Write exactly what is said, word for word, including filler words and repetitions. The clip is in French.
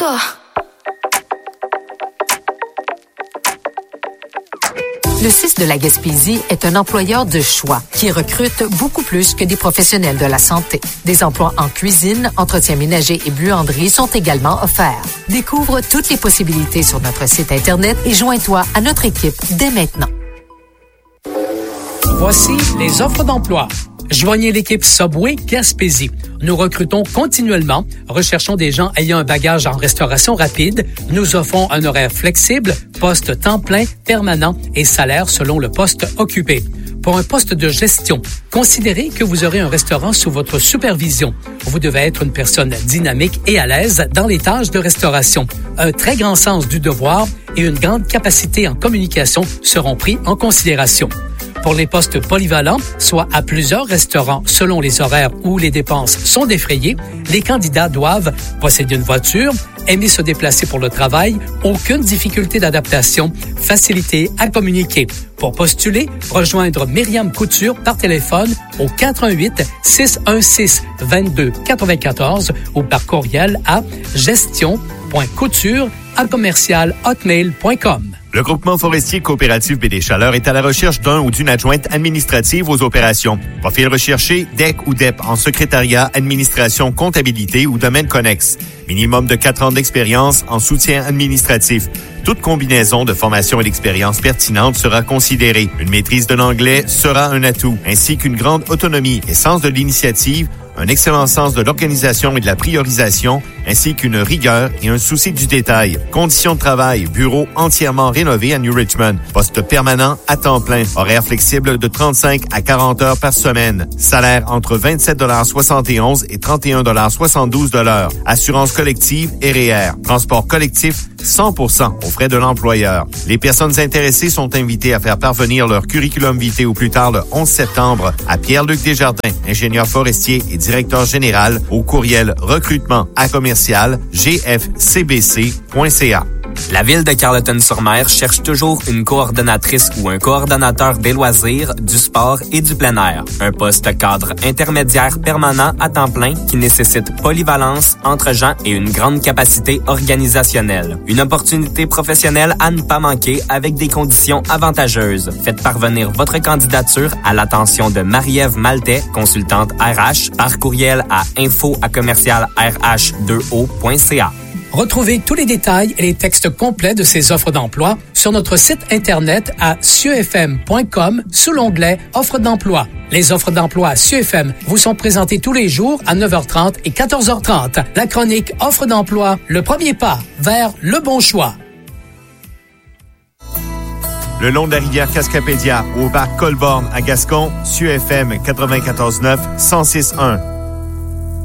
toi. Le C I S de la Gaspésie est un employeur de choix qui recrute beaucoup plus que des professionnels de la santé. Des emplois en cuisine, entretien ménager et buanderie sont également offerts. Découvre toutes les possibilités sur notre site Internet et joins-toi à notre équipe dès maintenant. Voici les offres d'emploi. Joignez l'équipe Subway Gaspésie. Nous recrutons continuellement, recherchons des gens ayant un bagage en restauration rapide. Nous offrons un horaire flexible, poste temps plein, permanent et salaire selon le poste occupé. Pour un poste de gestion, considérez que vous aurez un restaurant sous votre supervision. Vous devez être une personne dynamique et à l'aise dans les tâches de restauration. Un très grand sens du devoir et une grande capacité en communication seront pris en considération. Pour les postes polyvalents, soit à plusieurs restaurants selon les horaires où les dépenses sont défrayées, les candidats doivent posséder une voiture, aimer se déplacer pour le travail, aucune difficulté d'adaptation, facilité à communiquer. Pour postuler, rejoindre Myriam Couture par téléphone au quatre un huit, six un six, deux deux quatre quatre ou par courriel à gestion.couture à commercial hotmail point com. Le groupement forestier coopératif B D Chaleur est à la recherche d'un ou d'une adjointe administrative aux opérations. Profil recherché, D E C ou D E P en secrétariat, administration, comptabilité ou domaine connexe. Minimum de quatre ans d'expérience en soutien administratif. Toute combinaison de formation et d'expérience pertinente sera considérée. Une maîtrise de l'anglais sera un atout, ainsi qu'une grande autonomie et sens de l'initiative, un excellent sens de l'organisation et de la priorisation, ainsi qu'une rigueur et un souci du détail. Conditions de travail, bureau entièrement rénové à New Richmond. Poste permanent à temps plein. Horaire flexible de trente-cinq à quarante heures par semaine. Salaire entre vingt-sept soixante et onze et trente et un soixante-douze de l'heure. Assurance collective et R E E R. Transport collectif cent pour cent aux frais de l'employeur. Les personnes intéressées sont invitées à faire parvenir leur curriculum vitae au plus tard le onze septembre à Pierre-Luc Desjardins, ingénieur forestier et directeur général, au courriel recrutement à commercial g f c b c point c a. La Ville de Carleton-sur-Mer cherche toujours une coordonnatrice ou un coordonnateur des loisirs, du sport et du plein air. Un poste cadre intermédiaire permanent à temps plein qui nécessite polyvalence, entre-gens et une grande capacité organisationnelle. Une opportunité professionnelle à ne pas manquer avec des conditions avantageuses. Faites parvenir votre candidature à l'attention de Marie-Ève Maltais, consultante R H, par courriel à info à commercial r h deux o point c a. Retrouvez tous les détails et les textes complets de ces offres d'emploi sur notre site Internet à c u f m point com sous l'onglet « Offres d'emploi ». Les offres d'emploi à C U F M vous sont présentées tous les jours à neuf heures trente et quatorze heures trente. La chronique « Offres d'emploi », le premier pas vers le bon choix. Le long de la rivière Cascapédia, au bar Colborne à Gascon, C U F M quatre-vingt-quatorze neuf, cent six un.